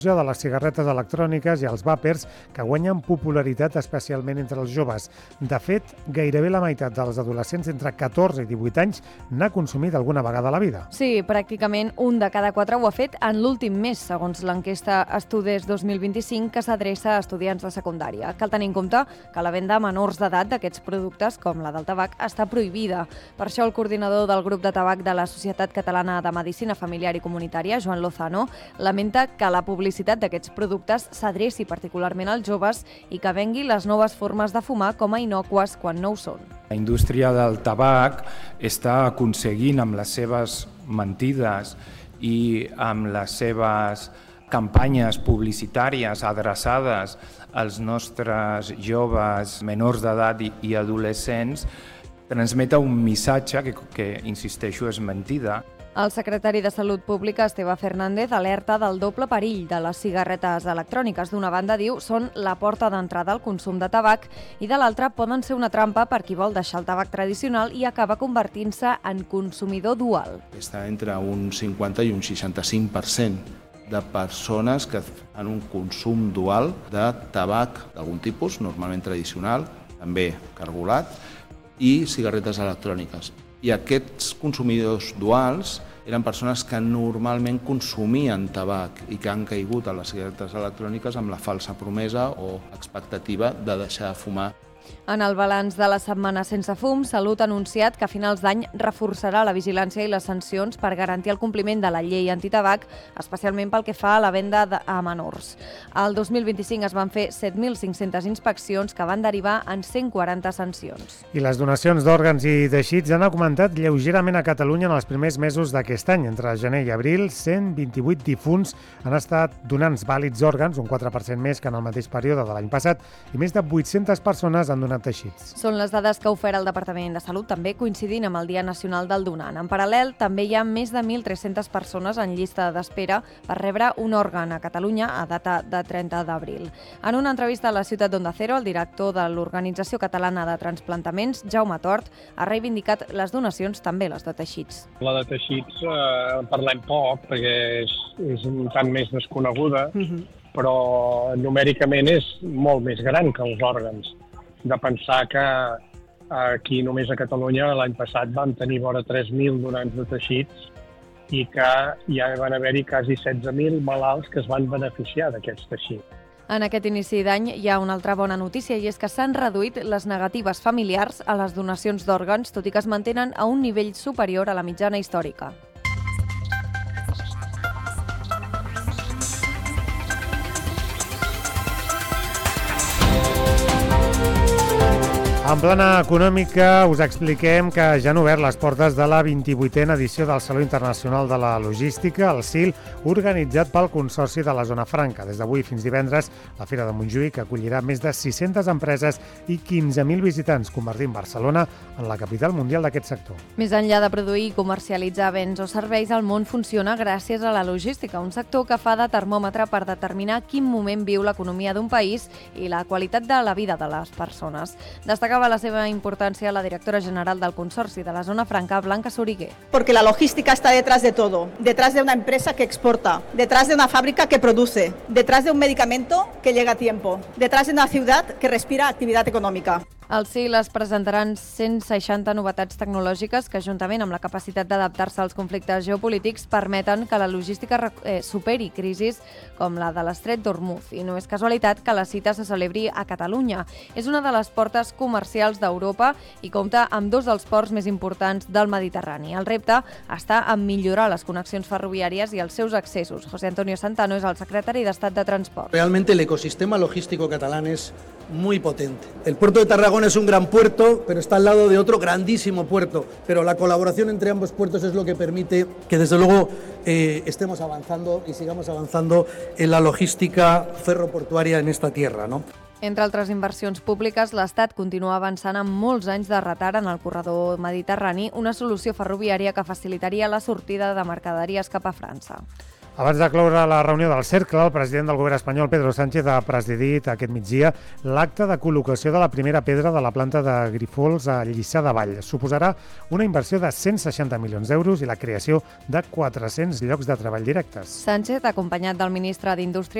de les cigarretes electròniques i els vàpers que guanyen popularitat especialment entre els joves. De fet, gairebé la meitat dels adolescents entre 14 i 18 anys n'ha consumit alguna vegada a la vida. Sí, pràcticament un de cada 4 ho ha fet en l'últim mes, segons l'enquesta Estudes 2025 que s'adreça a estudiants de secundària. Cal tenir en compte que la venda a menors d'edat d'aquests productes, com la del tabac, està prohibida. Per això el coordinador del grup de tabac de la Societat Catalana de Medicina Familiar i Comunitària, Joan Lozano, lamenta que la publicitat d'aquests productes s'adreci particularment als joves i que vengui les noves formes de fumar com a innòcues quan no ho són. La indústria del tabac està aconseguint amb les seves mentides i amb les seves campanyes publicitàries adreçades als nostres joves menors d'edat i adolescents transmetre un missatge que insisteixo, és mentida. El secretari de Salut Pública, Esteve Fernández, alerta del doble perill de les cigarretes electròniques. D'una banda, diu, són la porta d'entrada al consum de tabac i de l'altra poden ser una trampa per qui vol deixar el tabac tradicional i acaba convertint-se en consumidor dual. Està entre un 50 i un 65% de persones que fan un consum dual de tabac d'algun tipus, normalment tradicional, també cargolat, i cigarretes electròniques. I aquests consumidors duals eren persones que normalment consumien tabac i que han caigut a les cigarretes electròniques amb la falsa promesa o expectativa de deixar de fumar. En el balanç de la setmana sense fum, Salut ha anunciat que a finals d'any reforçarà la vigilància i les sancions per garantir el compliment de la llei antitabac, especialment pel que fa a la venda a menors. El 2025 es van fer 7.500 inspeccions que van derivar en 140 sancions. I les donacions d'òrgans i teixits han augmentat lleugerament a Catalunya en els primers mesos d'aquest any. Entre gener i abril, 128 difunts han estat donants vàlids òrgans, un 4% més que en el mateix període de l'any passat, i més de 800 persones han donat teixits. Són les dades que ha ofert el Departament de Salut, també coincidint amb el Dia Nacional del Donant. En paral·lel, també hi ha més de 1.300 persones en llista d'espera per rebre un òrgan a Catalunya a data de 30 d'abril. En una entrevista a la ciutat d'Onda Cero, el director de l'Organització Catalana de Transplantaments, Jaume Tort, ha reivindicat les donacions, també les de teixits. La de teixits parlem poc perquè és un tant més desconeguda, però numèricament és molt més gran que els òrgans. De pensar que aquí només a Catalunya l'any passat vam tenir vora 3.000 donants de teixits i que ja van haver-hi quasi 16.000 malalts que es van beneficiar d'aquests teixits. En aquest inici d'any hi ha una altra bona notícia i és que s'han reduït les negatives familiars a les donacions d'òrgans, tot i que es mantenen a un nivell superior a la mitjana històrica. En plana econòmica us expliquem que ja han obert les portes de la 28a edició del Saló Internacional de la Logística, el SIL, organitzat pel Consorci de la Zona Franca. Des d'avui fins divendres, la Fira de Montjuïc acollirà més de 600 empreses i 15.000 visitants, convertint Barcelona en la capital mundial d'aquest sector. Més enllà de produir i comercialitzar béns o serveis, el món funciona gràcies a la logística, un sector que fa de termòmetre per determinar quin moment viu l'economia d'un país i la qualitat de la vida de les persones. Destacava la seva importància la directora general del Consorci de la Zona Franca, Blanca Soriguer. Porque la logística está detrás de todo, detrás de una empresa que exporta, detrás de una fábrica que produce, detrás de un medicamento que llega a tiempo, detrás de una ciudad que respira actividad económica. Al SIL es presentaran 160 novetats tecnològiques que, juntament amb la capacitat d'adaptar-se als conflictes geopolítics, permeten que la logística superi crisis com la de l'Estret d'Hormuz. I no és casualitat que la cita se celebri a Catalunya. És una de les portes comercials d'Europa i compta amb dos dels ports més importants del Mediterrani. El repte està en millorar les connexions ferroviàries i els seus accessos. José Antonio Santano és el secretari d'Estat de Transport. Realmente el ecosistema logístico catalán es muy potente. El puerto de Tarragona es un gran puerto, pero está al lado de otro grandísimo puerto. Pero la colaboración entre ambos puertos es lo que permite que, desde luego, estemos avanzando y sigamos avanzando en la logística ferroportuària en esta tierra, ¿no? Entre altres inversions públiques, l'Estat continua avançant amb molts anys de retard en el corredor mediterrani, una solució ferroviària que facilitaria la sortida de mercaderies cap a França. Abans de cloure la reunió del Cercle, el president del govern espanyol, Pedro Sánchez, ha presidit aquest migdia l'acte de col·locació de la primera pedra de la planta de Grifols a Lliçà de Vall. Suposarà una inversió de 160 milions d'euros i la creació de 400 llocs de treball directes. Sánchez, acompanyat del ministre d'Indústria,